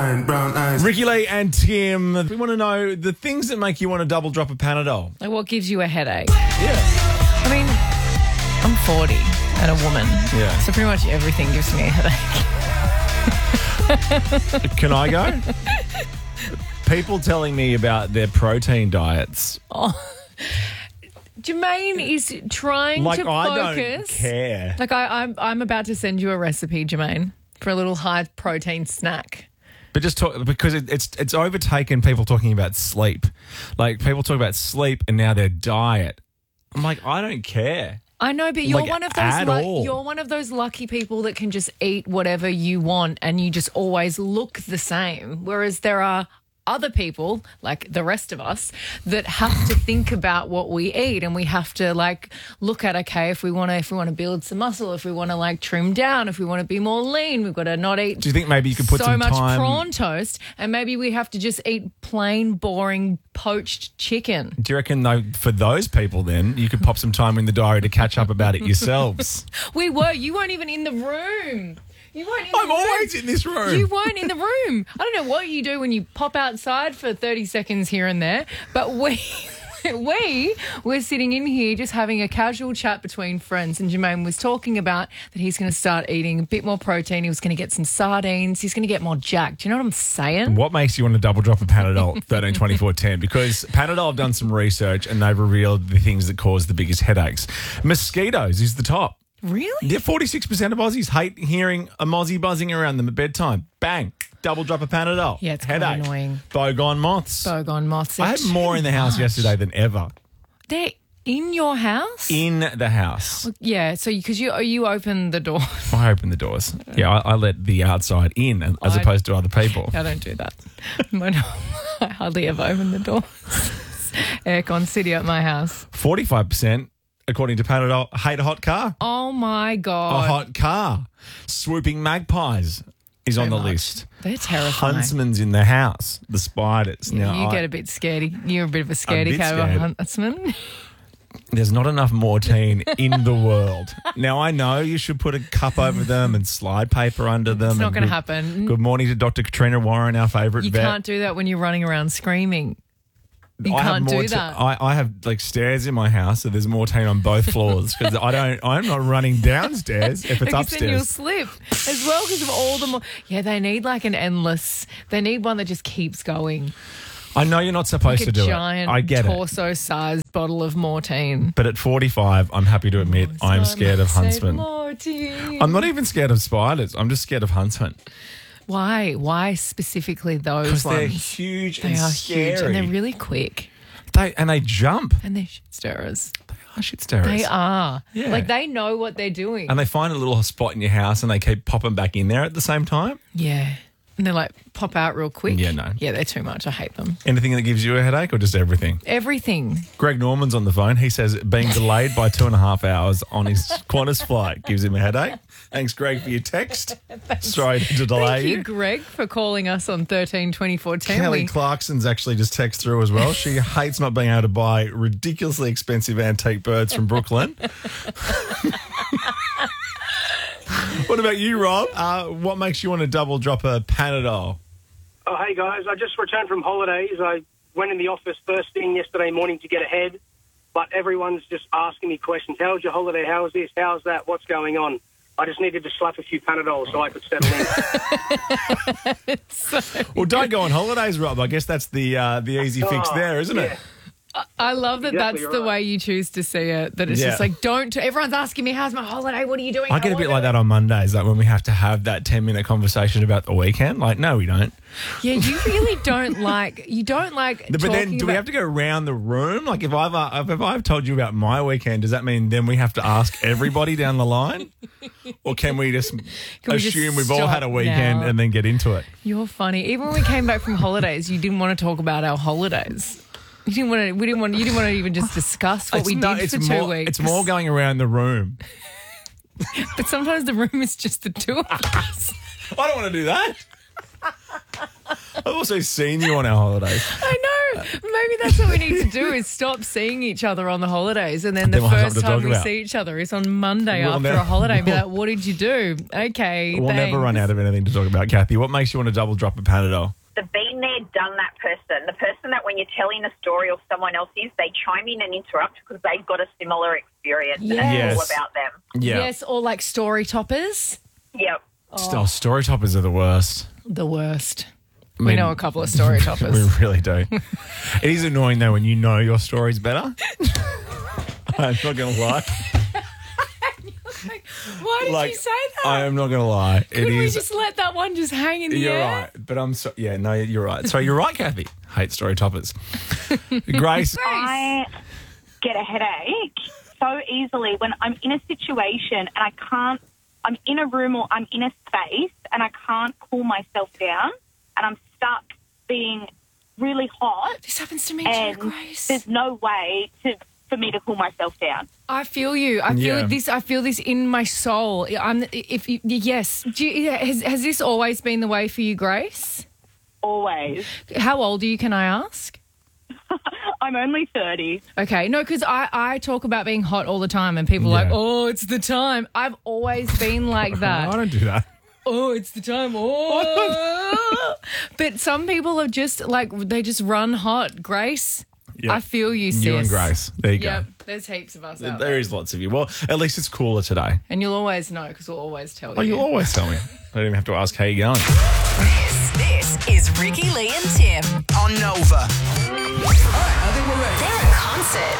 brown eyes. Ricky Lee and Tim, we want to know the things that make you want to double drop a Panadol. Like what gives you a headache? Yeah. I mean, I'm 40 and a woman. Yeah. So pretty much everything gives me a headache. Can I go? People telling me about their protein diets. Jermaine is trying Like, to focus. I don't care. Like I'm about to send you a recipe, Jermaine, for a little high protein snack. But just talk, because it's overtaken people talking about sleep. Like, people talk about sleep and now their diet. I'm like, I don't care. I know, but you're Like, one of at those all. you're one of those lucky people that can just eat whatever you want and you just always look the same. Whereas there are other people, like the rest of us, that have to think about what we eat, and we have to like look at, okay, if we want to build some muscle, if we want to like trim down, if we want to be more lean, we've got to not eat. Do you think maybe you could put so some much time? prawn toast, and maybe we have to just eat plain, boring, poached chicken. Do you reckon, though, for those people then, you could pop some time in the diary to catch up about it yourselves? You weren't even in the room. You weren't in the I'm room. always in this room. You weren't in the room. I don't know what you do when you pop outside for 30 seconds here and there, but we were sitting in here just having a casual chat between friends, and Jermaine was talking about that he's going to start eating a bit more protein. He was going to get some sardines. He's going to get more jacked. Do you know what I'm saying? What makes you want to double drop a Panadol 13, 24, 10? Because Panadol have done some research and they've revealed the things that cause the biggest headaches. Mosquitoes is the top. Really? Yeah, 46% of Aussies hate hearing a mozzie buzzing around them at bedtime. Bang. Double drop a Panadol. Yeah, it's quite headache. annoying. Bogone moths. Bogone moths. I had more in the house yesterday than ever. They're in your house? In the house. Yeah, so because you open the door. I open the doors. Yeah, I let the outside in as opposed to other people. I don't do that. I hardly ever open the door. Aircon city at my house. 45%, according to Panadol, hate a hot car. Oh my God. A hot car. Swooping magpies is on the much. list. They're terrifying. Huntsman's in the house. The spiders. Yeah, Now, you get a bit scaredy. You're a bit of a scaredy bit cat of a scared. huntsman. There's not enough Mortein in the world. Now, I know you should put a cup over them and slide paper under them. It's not and going to good- happen. Good morning to Dr. Katrina Warren, our favourite You vet. can't do that when you're running around screaming. You I have can't do Mortein- that. I have like stairs in my house, so there's Mortein on both floors because I'm not running downstairs if it's Because then you'll upstairs. slip as well because of all the Yeah, they need like an endless. They need one that just keeps going. I know you're not supposed Like to a do giant it. I get it. torso-sized bottle of Mortein. But at 45, I'm happy to admit I'm scared of huntsmen. Mortein. I'm not even scared of spiders. I'm just scared of huntsmen. Why? Why specifically those Because ones? they're huge They and are scary. huge and they're really quick. They jump. And they're shit stirrers. Oh, shit stirrers. They are. Yeah. Like they know what they're doing. And they find a little spot in your house and they keep popping back in there at the same time. Yeah. And they like pop out real quick. Yeah, no. Yeah, they're too much. I hate them. Anything that gives you a headache or just everything? Everything. Greg Norman's on the phone. He says being delayed by 2.5 hours on his Qantas flight gives him a headache. Thanks, Greg, for your text. Sorry to delay Thank you, Greg, for calling us on 13 24 10. Kelly Clarkson's actually just text through as well. She hates not being able to buy ridiculously expensive antique birds from Brooklyn. What about you, Rob? What makes you want to double drop a Panadol? Oh, hey, guys. I just returned from holidays. I went in the office first thing yesterday morning to get ahead, but everyone's just asking me questions. How was your holiday? How was this? How's that? What's going on? I just needed to slap a few Panadols so I could settle in. Well, don't go on holidays, Rob. I guess that's the easy fix there, isn't it? I love that Exactly that's the right. way you choose to see it. That it's just Yeah. like, everyone's asking me, how's my holiday? What are you doing? I get a bit like that on Mondays, like when we have to have that 10-minute conversation about the weekend. Like, no, we don't. Yeah, you really don't like, But then, do we have to go around the room? Like, if I've told you about my weekend, does that mean then we have to ask everybody down the line? Or can we just we just assume we've all had a stop weekend now? and then get into it? You're funny. Even when we came back from holidays, you didn't want to talk about our holidays. You didn't want to even just discuss what we did for 2 weeks. It's more going around the room. But sometimes the room is just the two of us. I don't want to do that. I've also seen you on our holidays. I know. Maybe that's what we need to do is stop seeing each other on the holidays, and then the we'll have first something to time talk we about. see each other is on Monday We'll after never- a holiday and be like, what did you do? Okay, We'll never run out of anything to talk about, Kathy. What makes you want to double drop a Panadol? The been there, done that person. The person that when you're telling a story of someone else's, they chime in and interrupt because they've got a similar experience and Yes. it's all about them. Yeah. Yes, or like story toppers. Yep. Oh, story toppers are the worst. The worst. I We mean, know a couple of story We toppers. really do. It is annoying, though, when you know your story's better. I'm not going to lie. Why did you say that? I am not going to lie. Could we just let that one just hang in the You're air? right. But I'm so... Yeah, no, you're right. So you're right, Kathy. Hate story toppers. Grace. I get a headache so easily when I'm in a situation and I'm in a room or I'm in a space and I can't cool myself down and I'm stuck being really hot This happens to me too, and Grace. there's no way for me to cool myself down. I feel you. I feel this. I feel this in my soul. Yes. Has this always been the way for you, Grace? Always. How old are you? Can I ask? I'm only 30. Okay, no, because I talk about being hot all the time, and people are like, "Oh, it's the time." I've always been like that. I don't do that. Oh, it's the time. Oh, but some people are just like they just run hot. Grace, Yep. I feel you, sis. You and Grace. There you Yep, go. there's heaps of us out There there. is lots of you. Well, at least it's cooler today. And you'll always know because we'll always tell you. Oh, you'll always tell me. I don't even have to ask how you're going. This is Ricky, Lee and Tim On Nova. They're in concert.